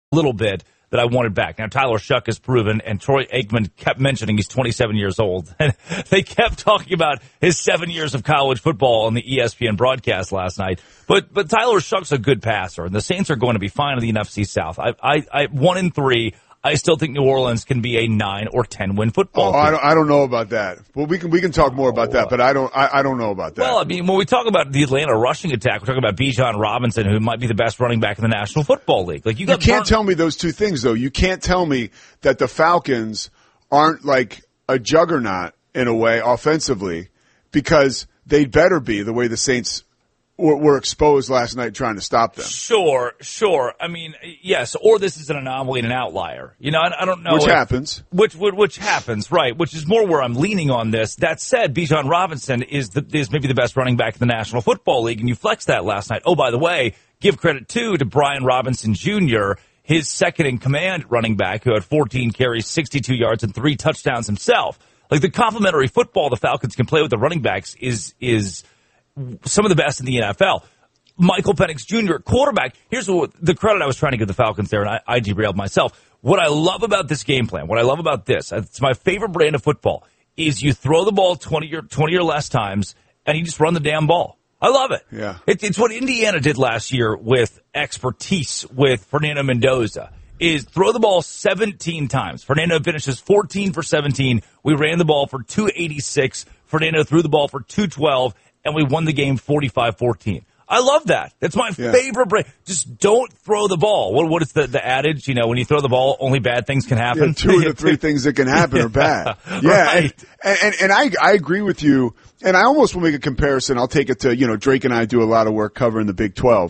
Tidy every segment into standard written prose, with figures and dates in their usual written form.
little bit that I wanted back. Now, Tyler Shuck has proven, and Troy Aikman kept mentioning he's 27 years old. And they kept talking about his 7 years of college football on the ESPN broadcast last night. But Tyler Shuck's a good passer, and the Saints are going to be fine in the NFC South. I 1-3. I still think New Orleans can be a 9 or 10 win football team. I don't know about that. Well, we can talk more about that, but I don't know about that. Well, I mean, when we talk about the Atlanta rushing attack, we're talking about Bijan Robinson, who might be the best running back in the National Football League. Like you can't tell me those two things, though. You can't tell me that the Falcons aren't like a juggernaut in a way offensively, because they'd better be the way the Saints were exposed last night trying to stop them. Sure. I mean, yes, or this is an anomaly and an outlier. You know, I don't know. Which happens. Which happens, right, which is more where I'm leaning on this. That said, Bijan Robinson is maybe the best running back in the National Football League, and you flexed that last night. Oh, by the way, give credit, too, to Brian Robinson Jr., his second-in-command running back, who had 14 carries, 62 yards, and 3 touchdowns himself. Like, the complementary football the Falcons can play with the running backs is some of the best in the NFL. Michael Penix Jr., quarterback. Here's the credit I was trying to give the Falcons there, and I derailed myself. What I love about this game plan, what I love about this, it's my favorite brand of football, is you throw the ball 20 or less times, and you just run the damn ball. I love it. Yeah. It's what Indiana did last year with expertise with Fernando Mendoza, is throw the ball 17 times. Fernando finishes 14 for 17. We ran the ball for 286. Fernando threw the ball for 212. And we won the game 45-14. I love that. That's my favorite break. Just don't throw the ball. What is the adage? You know, when you throw the ball, only bad things can happen. Yeah, 2 of the 3 things that can happen are bad. Yeah, right. and I agree with you. And I almost will make a comparison. I'll take it to, Drake and I do a lot of work covering the Big 12.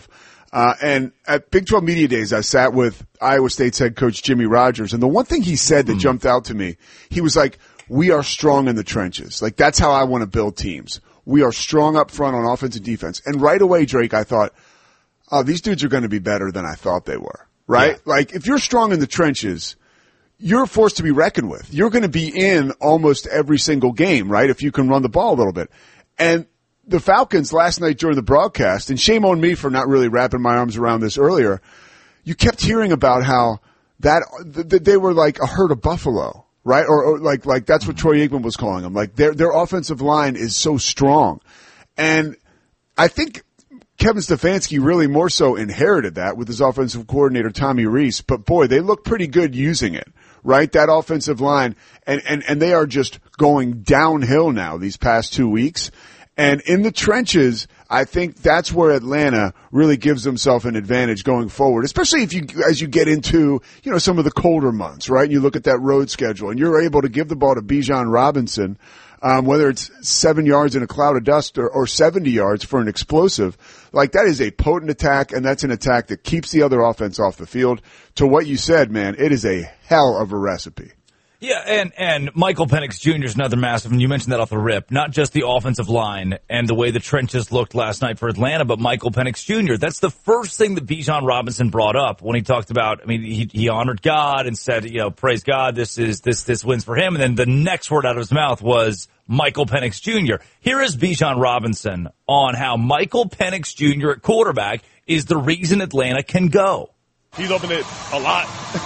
And at Big 12 Media Days, I sat with Iowa State's head coach Jimmy Rogers. And the one thing he said that jumped out to me, he was like, we are strong in the trenches. Like, that's how I want to build teams. We are strong up front on offense and defense. And right away, Drake, I thought, oh, these dudes are going to be better than I thought they were, right? Yeah. Like, if you're strong in the trenches, you're a force to be reckoned with. You're going to be in almost every single game, right, if you can run the ball a little bit. And the Falcons last night during the broadcast, and shame on me for not really wrapping my arms around this earlier, you kept hearing about how that they were like a herd of buffalo. Right? Or like that's what Troy Aikman was calling them. Like their offensive line is so strong. And I think Kevin Stefanski really more so inherited that with his offensive coordinator, Tommy Rees. But boy, they look pretty good using it. Right? That offensive line. And they are just going downhill now these past 2 weeks. And in the trenches, I think that's where Atlanta really gives themselves an advantage going forward, especially as you get into, some of the colder months, right? And you look at that road schedule and you're able to give the ball to Bijan Robinson, whether it's 7 yards in a cloud of dust or 70 yards for an explosive. Like, that is a potent attack, and that's an attack that keeps the other offense off the field. To what you said, man, it is a hell of a recipe. Yeah, and Michael Penix Jr. is another massive, and you mentioned that off the rip, not just the offensive line and the way the trenches looked last night for Atlanta, but Michael Penix Jr. That's the first thing that Bijan Robinson brought up when he talked about, he honored God and said, praise God, this wins for him. And then the next word out of his mouth was Michael Penix Jr. Here is Bijan Robinson on how Michael Penix Jr. at quarterback is the reason Atlanta can go. He's opened it a lot.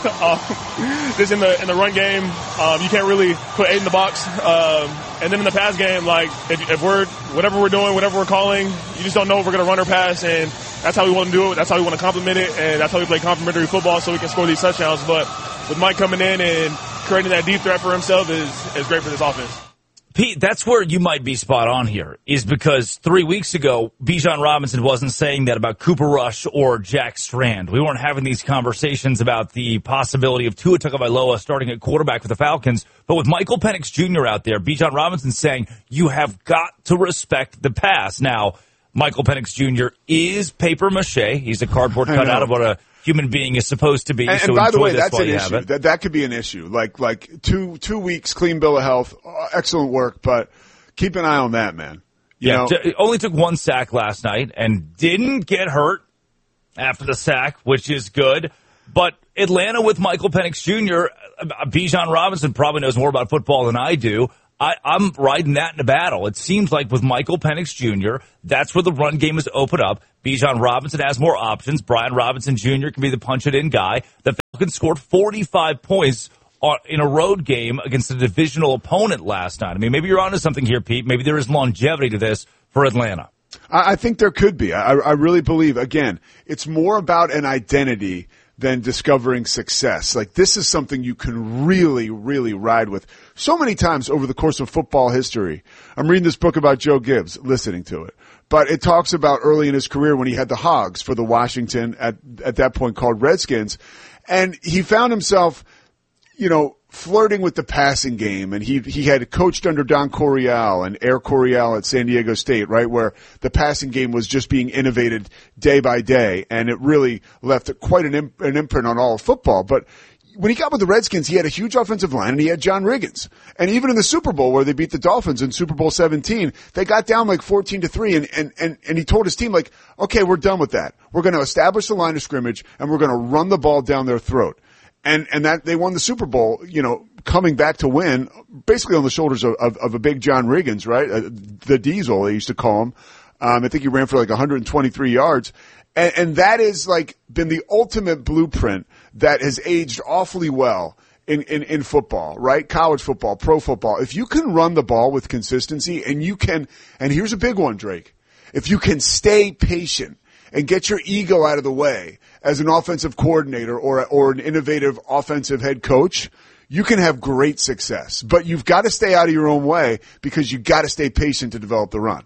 Just in the run game, you can't really put 8 in the box. And then in the pass game, like if we're whatever we're doing, whatever we're calling, you just don't know if we're going to run or pass. And that's how we want to do it. That's how we want to complement it. And that's how we play complementary football so we can score these touchdowns. But with Mike coming in and creating that deep threat for himself is great for this offense. Pete, that's where you might be spot on here, is because 3 weeks ago, Bijan Robinson wasn't saying that about Cooper Rush or Jack Strand. We weren't having these conversations about the possibility of Tua Tagovailoa starting at quarterback for the Falcons. But with Michael Penix Jr. out there, Bijan Robinson saying, you have got to respect the pass. Now, Michael Penix Jr. is paper mache. He's a cardboard cutout of what a human being is supposed to be. And by the way, that's an issue. That could be an issue. Like 2 weeks, clean bill of health, excellent work, but keep an eye on that, man. You know? Only took 1 sack last night and didn't get hurt after the sack, which is good. But Atlanta with Michael Penix Jr., Bijan Robinson probably knows more about football than I do. I'm riding that in a battle. It seems like with Michael Penix Jr., that's where the run game is opened up. Bijan Robinson has more options. Brian Robinson Jr. can be the punch-it-in guy. The Falcons scored 45 points in a road game against a divisional opponent last night. I mean, maybe you're onto something here, Pete. Maybe there is longevity to this for Atlanta. I think there could be. I really believe, again, it's more about an identity than discovering success. Like, this is something you can really, really ride with. So many times over the course of football history, I'm reading this book about Joe Gibbs, listening to it. But it talks about early in his career when he had the Hogs for the Washington, at that point called Redskins. And he found himself, flirting with the passing game, and he had coached under Don Coryell and Air Coryell at San Diego State, right, where the passing game was just being innovated day by day, and it really left quite an imprint on all of football. But when he got with the Redskins, he had a huge offensive line, and he had John Riggins. And even in the Super Bowl, where they beat the Dolphins in Super Bowl 17, they got down like 14-3, and he told his team, like, okay, we're done with that. We're going to establish the line of scrimmage, and we're going to run the ball down their throat. And that they won the Super Bowl, coming back to win, basically on the shoulders of a big John Riggins, right? The Diesel, they used to call him. I think he ran for like 123 yards. And that is like been the ultimate blueprint that has aged awfully well in football, right? College football, pro football. If you can run the ball with consistency and here's a big one, Drake. If you can stay patient and get your ego out of the way as an offensive coordinator or an innovative offensive head coach, you can have great success. But you've got to stay out of your own way because you've got to stay patient to develop the run.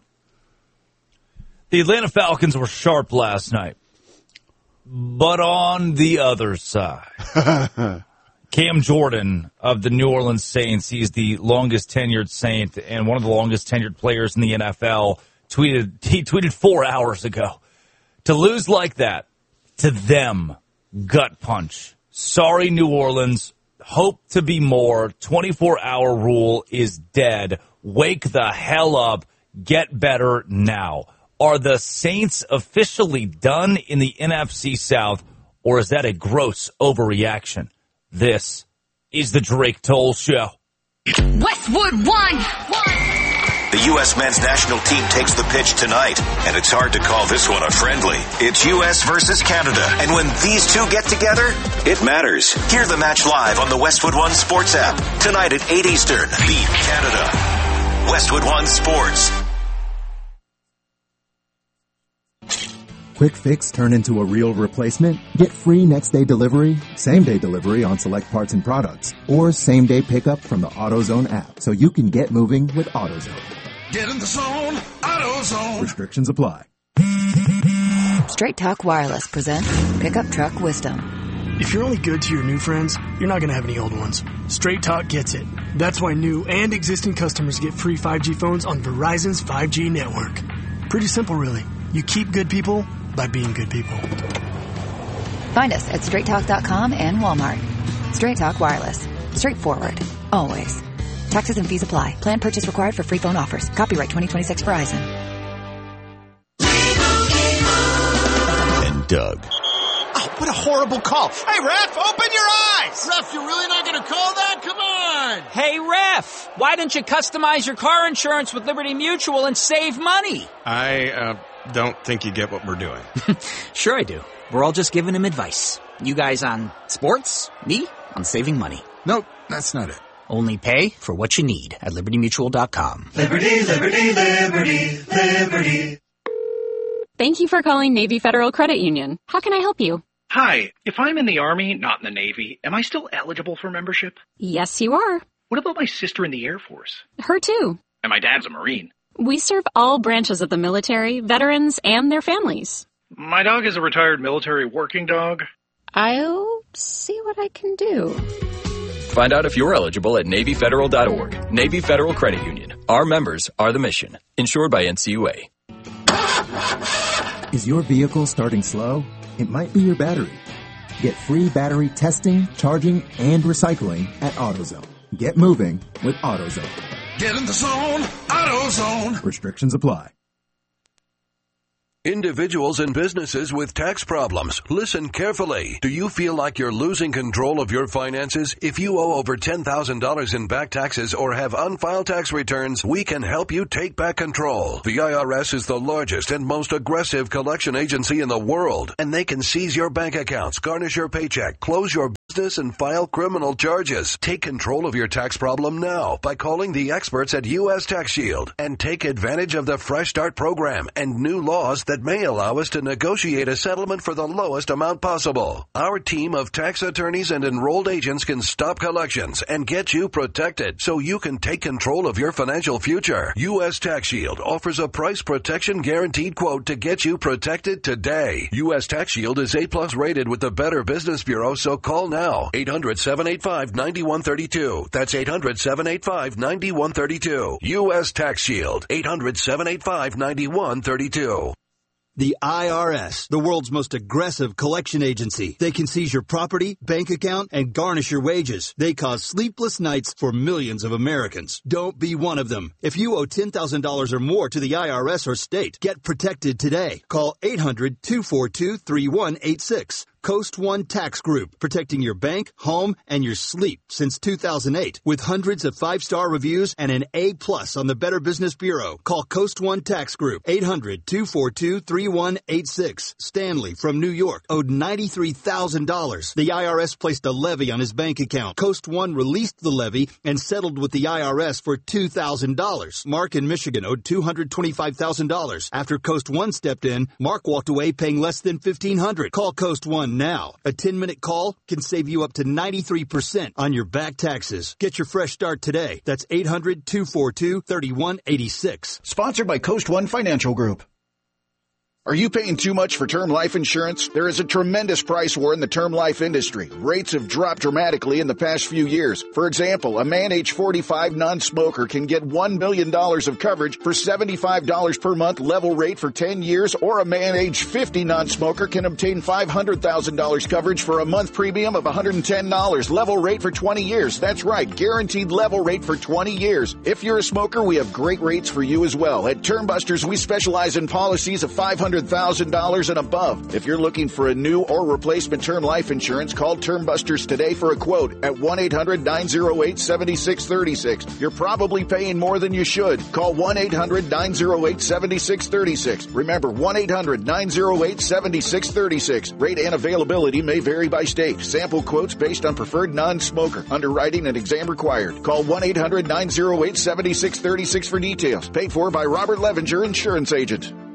The Atlanta Falcons were sharp last night. But on the other side, Cam Jordan of the New Orleans Saints, he's the longest tenured Saint and one of the longest tenured players in the NFL, tweeted 4 hours ago. To lose like that, to them, gut punch. Sorry, New Orleans. Hope to be more. 24-hour rule is dead. Wake the hell up. Get better now. Are the Saints officially done in the NFC South, or is that a gross overreaction? This is the Drake Toll Show. Westwood won! The U.S. men's national team takes the pitch tonight, and it's hard to call this one a friendly. It's U.S. versus Canada, and when these two get together, it matters. Hear the match live on the Westwood One Sports app. Tonight at 8 Eastern. Beat Canada. Westwood One Sports. Quick fix turn into a real replacement? Get free next-day delivery, same-day delivery on select parts and products, or same-day pickup from the AutoZone app so you can get moving with AutoZone. Get in the zone, AutoZone. Restrictions apply. Straight Talk Wireless presents Pickup Truck Wisdom. If you're only good to your new friends, you're not going to have any old ones. Straight Talk gets it. That's why new and existing customers get free 5G phones on Verizon's 5G network. Pretty simple, really. You keep good people by being good people. Find us at straighttalk.com and Walmart. Straight Talk Wireless. Straightforward. Always. Taxes and fees apply. Plan purchase required for free phone offers. Copyright 2026 Verizon. And Doug. Oh, what a horrible call. Hey, ref, open your eyes. Ref, you're really not going to call that? Come on. Hey, ref, why don't you customize your car insurance with Liberty Mutual and save money? I don't think you get what we're doing. Sure I do. We're all just giving him advice. You guys on sports, me on saving money. Nope, that's not it. Only pay for what you need at LibertyMutual.com. Liberty, liberty, liberty, liberty. Thank you for calling Navy Federal Credit Union. How can I help you? Hi, if I'm in the Army, not in the Navy, am I still eligible for membership? Yes, you are. What about my sister in the Air Force? Her too. And my dad's a Marine. We serve all branches of the military, veterans, and their families. My dog is a retired military working dog. I'll see what I can do. Find out if you're eligible at NavyFederal.org. Navy Federal Credit Union. Our members are the mission. Insured by NCUA. Is your vehicle starting slow? It might be your battery. Get free battery testing, charging, and recycling at AutoZone. Get moving with AutoZone. Get in the zone, AutoZone. Restrictions apply. Individuals and businesses with tax problems, listen carefully. Do you feel like you're losing control of your finances? If you owe over $10,000 in back taxes or have unfiled tax returns, we can help you take back control. The IRS is the largest and most aggressive collection agency in the world, and they can seize your bank accounts, garnish your paycheck, close your business, and file criminal charges. Take control of your tax problem now by calling the experts at U.S. Tax Shield and take advantage of the Fresh Start program and new laws that may allow us to negotiate a settlement for the lowest amount possible. Our team of tax attorneys and enrolled agents can stop collections and get you protected so you can take control of your financial future. U.S. Tax Shield offers a price protection guaranteed quote to get you protected today. U.S. Tax Shield is A+ rated with the Better Business Bureau, so call now. 800-785-9132. That's 800-785-9132. U.S. Tax Shield. 800-785-9132. The IRS, the world's most aggressive collection agency. They can seize your property, bank account, and garnish your wages. They cause sleepless nights for millions of Americans. Don't be one of them. If you owe $10,000 or more to the IRS or state, get protected today. Call 800-242-3186. Coast One Tax Group, protecting your bank, home, and your sleep since 2008. With hundreds of 5-star reviews and an A+ on the Better Business Bureau. Call Coast One Tax Group, 800-242-3186. Stanley from New York owed $93,000. The IRS placed a levy on his bank account. Coast One released the levy and settled with the IRS for $2,000. Mark in Michigan owed $225,000. After Coast One stepped in, Mark walked away paying less than $1,500. Call Coast One now. A 10-minute call can save you up to 93% on your back taxes. Get your fresh start today. That's 800-242-3186. Sponsored by Coast One Financial Group. Are you paying too much for term life insurance? There is a tremendous price war in the term life industry. Rates have dropped dramatically in the past few years. For example, a man age 45 non-smoker can get $1 million of coverage for $75 per month level rate for 10 years, or a man age 50 non-smoker can obtain $500,000 coverage for a month premium of $110 level rate for 20 years. That's right, guaranteed level rate for 20 years. If you're a smoker, we have great rates for you as well. At Term Busters, we specialize in policies of $500,000 and above. If you're looking for a new or replacement term life insurance, call Term Busters today for a quote at 1-800-908-7636. You're probably paying more than you should. Call 1-800-908-7636. Remember, 1-800-908-7636. Rate and availability may vary by state. Sample quotes based on preferred non-smoker. Underwriting and exam required. Call 1-800-908-7636 for details. Paid for by Robert Levinger, Insurance Agent.